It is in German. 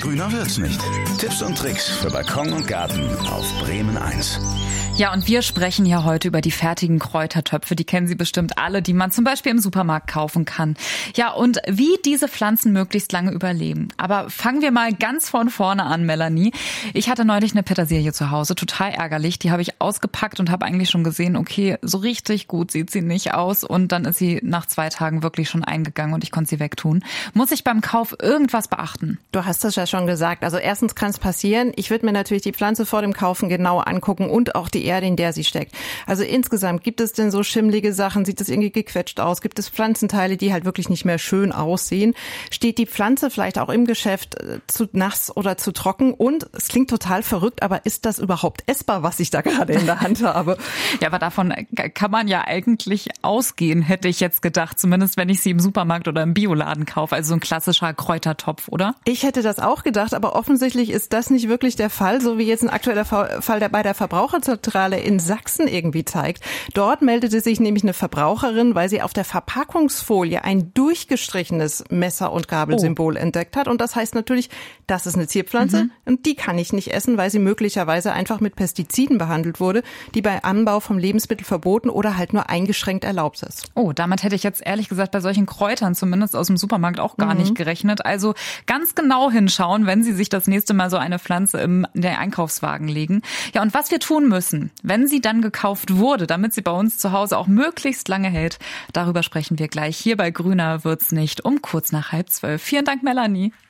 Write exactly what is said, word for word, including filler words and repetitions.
Grüner wird's nicht. Tipps und Tricks für Balkon und Garten auf Bremen eins. Ja, und wir sprechen hier heute über die fertigen Kräutertöpfe. Die kennen Sie bestimmt alle, die man zum Beispiel im Supermarkt kaufen kann. Ja, und wie diese Pflanzen möglichst lange überleben. Aber fangen wir mal ganz von vorne an, Melanie. Ich hatte neulich eine Petersilie zu Hause, total ärgerlich. Die habe ich ausgepackt und habe eigentlich schon gesehen, okay, so richtig gut sieht sie nicht aus. Und dann ist sie nach zwei Tagen wirklich schon eingegangen und ich konnte sie wegtun. Muss ich beim Kauf irgendwas beachten? Du hast das ja schon gesagt. Also erstens kann es passieren. Ich würde mir natürlich die Pflanze vor dem Kaufen genau angucken und auch die Erde, in der sie steckt. Also insgesamt, gibt es denn so schimmlige Sachen? Sieht es irgendwie gequetscht aus? Gibt es Pflanzenteile, die halt wirklich nicht mehr schön aussehen? Steht die Pflanze vielleicht auch im Geschäft zu nass oder zu trocken? Und es klingt total verrückt, aber ist das überhaupt essbar, was ich da gerade in der Hand habe? Ja, aber davon kann man ja eigentlich ausgehen, hätte ich jetzt gedacht. Zumindest, wenn ich sie im Supermarkt oder im Bioladen kaufe. Also so ein klassischer Kräutertopf, oder? Ich hätte das auch gedacht, aber offensichtlich ist das nicht wirklich der Fall, so wie jetzt ein aktueller Fall bei der Verbraucherzentrale in Sachsen irgendwie zeigt. Dort meldete sich nämlich eine Verbraucherin, weil sie auf der Verpackungsfolie ein durchgestrichenes Messer- und Gabelsymbol oh. entdeckt hat. Und das heißt natürlich, das ist eine Zierpflanze mhm. und die kann ich nicht essen, weil sie möglicherweise einfach mit Pestiziden behandelt wurde, die bei Anbau vom Lebensmittel verboten oder halt nur eingeschränkt erlaubt ist. Oh, damit hätte ich jetzt ehrlich gesagt bei solchen Kräutern zumindest aus dem Supermarkt auch gar mhm. nicht gerechnet. Also ganz genau hinschauen, wenn Sie sich das nächste Mal so eine Pflanze im in den Einkaufswagen legen. Ja, und was wir tun müssen, wenn sie dann gekauft wurde, damit sie bei uns zu Hause auch möglichst lange hält, darüber sprechen wir gleich hier bei Grüner wird's nicht um kurz nach halb zwölf. Vielen Dank, Melanie.